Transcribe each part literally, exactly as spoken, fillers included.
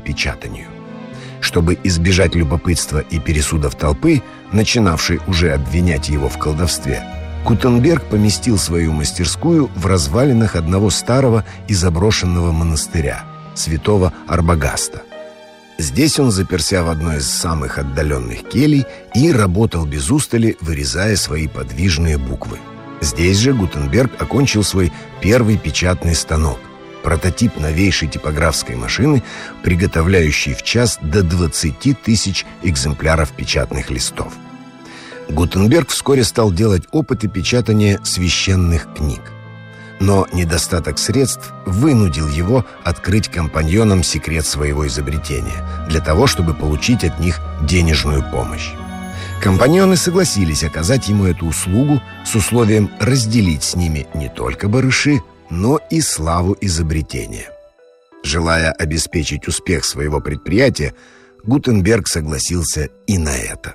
книгопечатанию. Чтобы избежать любопытства и пересудов толпы, начинавшей уже обвинять его в колдовстве, Гутенберг поместил свою мастерскую в развалинах одного старого и заброшенного монастыря, святого Арбагаста. Здесь он заперся в одной из самых отдаленных келей и работал без устали, вырезая свои подвижные буквы. Здесь же Гутенберг окончил свой первый печатный станок, прототип новейшей типографской машины, приготовляющей в час до двадцати тысяч экземпляров печатных листов. Гутенберг вскоре стал делать опыты печатания священных книг. Но недостаток средств вынудил его открыть компаньонам секрет своего изобретения, для того, чтобы получить от них денежную помощь. Компаньоны согласились оказать ему эту услугу с условием разделить с ними не только барыши, но и славу изобретения. Желая обеспечить успех своего предприятия, Гутенберг согласился и на это.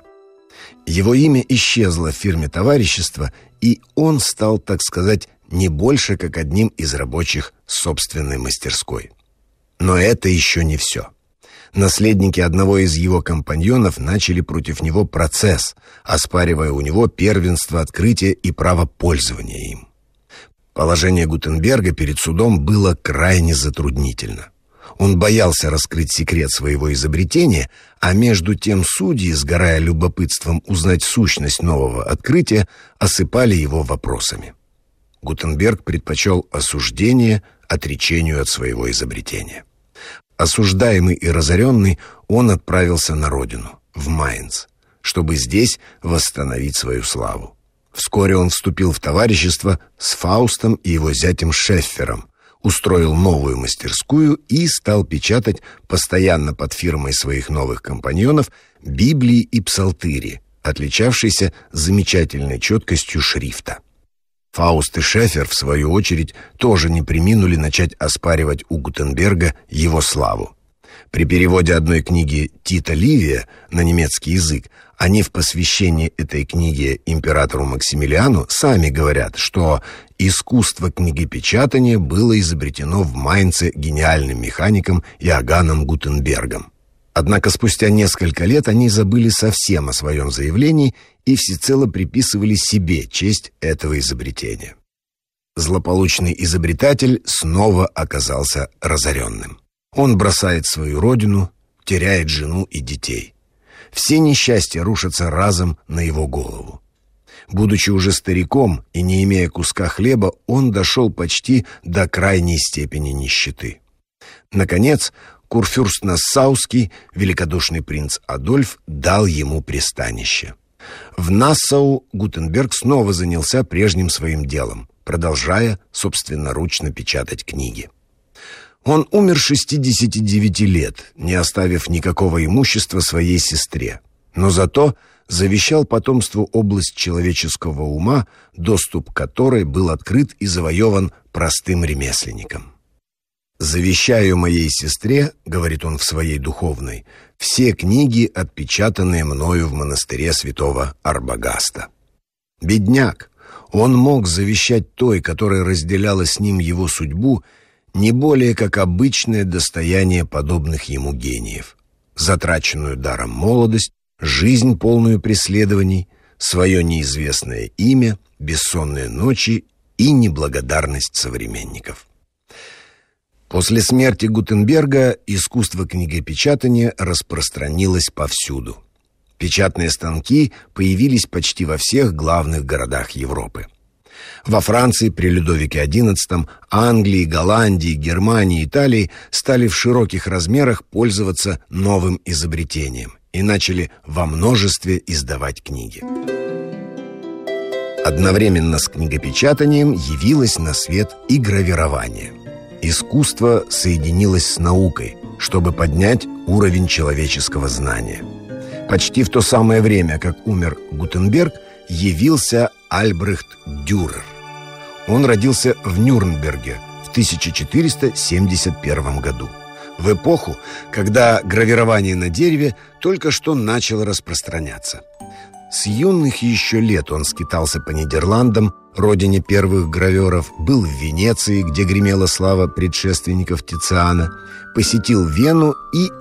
Его имя исчезло в фирме товарищества, и он стал, так сказать, не больше как одним из рабочих собственной мастерской. Но это еще не все. Наследники одного из его компаньонов начали против него процесс, оспаривая у него первенство открытия и право пользования им. Положение Гутенберга перед судом было крайне затруднительно. Он боялся раскрыть секрет своего изобретения, а между тем судьи, сгорая любопытством узнать сущность нового открытия, осыпали его вопросами. Гутенберг предпочел осуждение отречению от своего изобретения. Осуждаемый и разоренный, он отправился на родину, в Майнц, чтобы здесь восстановить свою славу. Вскоре он вступил в товарищество с Фаустом и его зятем Шеффером, устроил новую мастерскую и стал печатать постоянно под фирмой своих новых компаньонов Библии и псалтыри, отличавшиеся замечательной четкостью шрифта. Фауст и Шеффер, в свою очередь, тоже не преминули начать оспаривать у Гутенберга его славу. При переводе одной книги Тита Ливия на немецкий язык они в посвящении этой книги императору Максимилиану сами говорят, что искусство книгопечатания было изобретено в Майнце гениальным механиком Иоганном Гутенбергом. Однако спустя несколько лет они забыли совсем о своем заявлении и всецело приписывали себе честь этого изобретения. Злополучный изобретатель снова оказался разоренным. Он бросает свою родину, теряет жену и детей. Все несчастья рушатся разом на его голову. Будучи уже стариком и не имея куска хлеба, он дошел почти до крайней степени нищеты. Наконец, курфюрст Нассауский, великодушный принц Адольф, дал ему пристанище. В Нассау Гутенберг снова занялся прежним своим делом, продолжая собственноручно печатать книги. Он умер шестидесяти девяти лет, не оставив никакого имущества своей сестре, но зато завещал потомству область человеческого ума, доступ к которой был открыт и завоеван простым ремесленником. «Завещаю моей сестре, — говорит он в своей духовной, — все книги, отпечатанные мною в монастыре святого Арбагаста». Бедняк! Он мог завещать той, которая разделяла с ним его судьбу, не более как обычное достояние подобных ему гениев, затраченную даром молодость, жизнь, полную преследований, свое неизвестное имя, бессонные ночи и неблагодарность современников. После смерти Гутенберга искусство книгопечатания распространилось повсюду. Печатные станки появились почти во всех главных городах Европы. Во Франции при Людовике одиннадцатом, Англии, Голландии, Германии, Италии стали в широких размерах пользоваться новым изобретением и начали во множестве издавать книги. Одновременно с книгопечатанием явилось на свет и гравирование. Искусство соединилось с наукой, чтобы поднять уровень человеческого знания. Почти в то самое время, как умер Гутенберг, явился Альбрехт Дюрер. Он родился в Нюрнберге в тысяча четыреста семьдесят первом году, в эпоху, когда гравирование на дереве только что начало распространяться. С юных еще лет он скитался по Нидерландам, родине первых граверов, был в Венеции, где гремела слава предшественников Тициана, посетил Вену и